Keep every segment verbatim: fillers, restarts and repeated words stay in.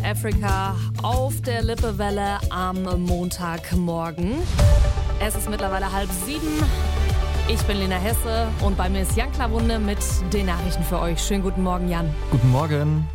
Africa auf der Lippewelle am Montagmorgen. Es ist mittlerweile halb sieben. Ich bin Lena Hesse und bei mir ist Jan Klawunde mit den Nachrichten für euch. Schönen guten Morgen, Jan. Guten Morgen.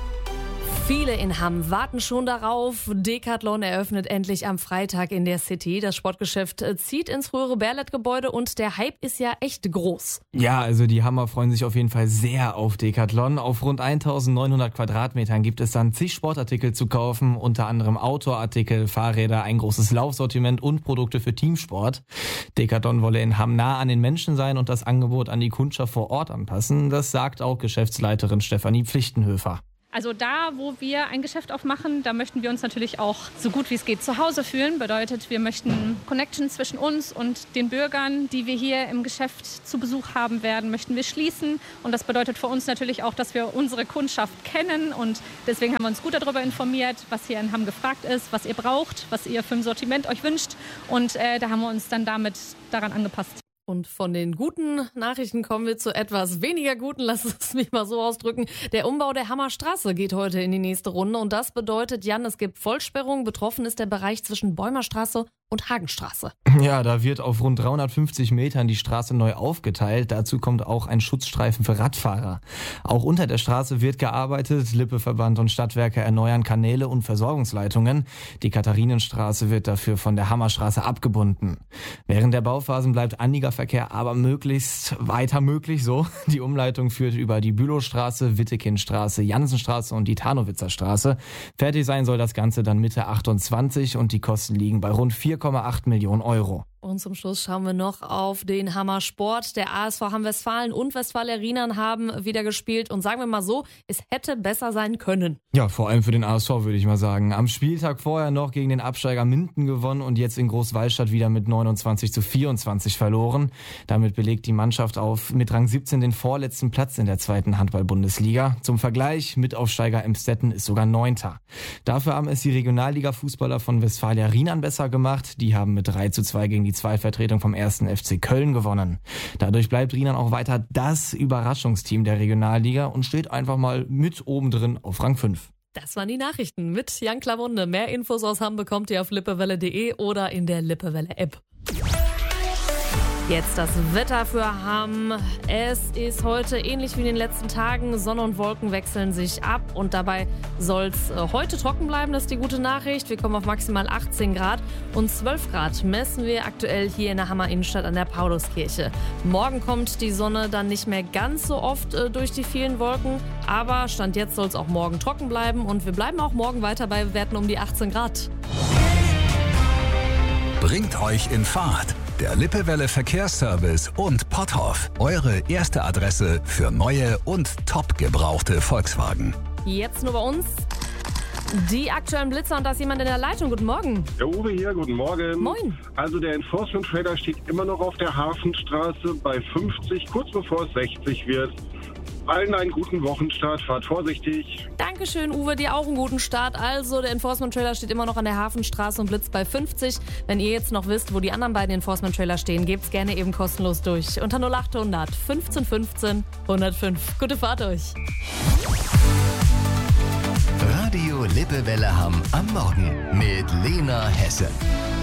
Viele in Hamm warten schon darauf. Decathlon eröffnet endlich am Freitag in der City. Das Sportgeschäft zieht ins frühere Berlet-Gebäude und der Hype ist ja echt groß. Ja, also die Hammer freuen sich auf jeden Fall sehr auf Decathlon. Auf rund eintausendneunhundert Quadratmetern gibt es dann zig Sportartikel zu kaufen, unter anderem Outdoor-Artikel, Fahrräder, ein großes Laufsortiment und Produkte für Teamsport. Decathlon wolle in Hamm nah an den Menschen sein und das Angebot an die Kundschaft vor Ort anpassen. Das sagt auch Geschäftsleiterin Stefanie Pflichtenhöfer. Also da, wo wir ein Geschäft aufmachen, da möchten wir uns natürlich auch so gut wie es geht zu Hause fühlen. Bedeutet, wir möchten Connection zwischen uns und den Bürgern, die wir hier im Geschäft zu Besuch haben werden, möchten wir schließen. Und das bedeutet für uns natürlich auch, dass wir unsere Kundschaft kennen. Und deswegen haben wir uns gut darüber informiert, was hier in Hamm gefragt ist, was ihr braucht, was ihr für ein Sortiment euch wünscht. Und äh, da haben wir uns dann damit daran angepasst. Und von den guten Nachrichten kommen wir zu etwas weniger guten, lass es mich mal so ausdrücken. Der Umbau der Hammer Straße geht heute in die nächste Runde und das bedeutet, Jan, es gibt Vollsperrung. Betroffen ist der Bereich zwischen Bäumerstraße und Hagenstraße. Ja, da wird auf rund dreihundertfünfzig Metern die Straße neu aufgeteilt. Dazu kommt auch ein Schutzstreifen für Radfahrer. Auch unter der Straße wird gearbeitet. Lippeverband und Stadtwerke erneuern Kanäle und Versorgungsleitungen. Die Katharinenstraße wird dafür von der Hammerstraße abgebunden. Während der Bauphasen bleibt Anliegerverkehr aber möglichst weiter möglich so. Die Umleitung führt über die Bülowstraße, Wittekindstraße, Jansenstraße und die Tarnowitzer Straße. Fertig sein soll das Ganze dann Mitte achtundzwanzig und die Kosten liegen bei rund vier Komma acht Millionen Euro. Und zum Schluss schauen wir noch auf den Hammer Sport. Der A S V Hamm-Westfalen und Westfalia Rienan haben wieder gespielt und sagen wir mal so, es hätte besser sein können. Ja, vor allem für den A S V würde ich mal sagen. Am Spieltag vorher noch gegen den Absteiger Minden gewonnen und jetzt in Großwallstadt wieder mit neunundzwanzig zu vierundzwanzig verloren. Damit belegt die Mannschaft auf mit Rang siebzehn den vorletzten Platz in der zweiten Handball-Bundesliga. Zum Vergleich, Mitaufsteiger Emstetten ist sogar Neunter. Dafür haben es die Regionalliga-Fußballer von Westfalia Rienan besser gemacht. Die haben mit drei zu zwei gegen die Zweitvertretung vom ersten F C Köln gewonnen. Dadurch bleibt Rienan auch weiter das Überraschungsteam der Regionalliga und steht einfach mal mit oben drin auf Rang fünf. Das waren die Nachrichten mit Jan Klawunde. Mehr Infos aus Hamm bekommt ihr auf lippewelle punkt de oder in der Lippewelle-App. Jetzt das Wetter für Hamm. Es ist heute ähnlich wie in den letzten Tagen. Sonne und Wolken wechseln sich ab und dabei soll es heute trocken bleiben. Das ist die gute Nachricht. Wir kommen auf maximal achtzehn Grad und zwölf Grad messen wir aktuell hier in der Hammer Innenstadt an der Pauluskirche. Morgen kommt die Sonne dann nicht mehr ganz so oft äh, durch die vielen Wolken, aber Stand jetzt soll es auch morgen trocken bleiben und wir bleiben auch morgen weiter bei Werten um die achtzehn Grad. Bringt euch in Fahrt. Der Lippewelle Verkehrsservice und Potthoff. Eure erste Adresse für neue und top gebrauchte Volkswagen. Jetzt nur bei uns die aktuellen Blitzer und da ist jemand in der Leitung. Guten Morgen. Der Uwe hier, guten Morgen. Moin. Also der Enforcement Trailer steht immer noch auf der Hafenstraße bei fünfzig, kurz bevor es sechzig wird. Allen einen guten Wochenstart, fahrt vorsichtig. Dankeschön, Uwe, dir auch einen guten Start. Also, der Enforcement-Trailer steht immer noch an der Hafenstraße und blitzt bei fünfzig. Wenn ihr jetzt noch wisst, wo die anderen beiden Enforcement-Trailer stehen, gebt's gerne eben kostenlos durch. Unter null acht hundert fünfzehn fünfzehn hundertfünf. Gute Fahrt euch. Radio Lippewelle Hamm am Morgen mit Lena Hesse.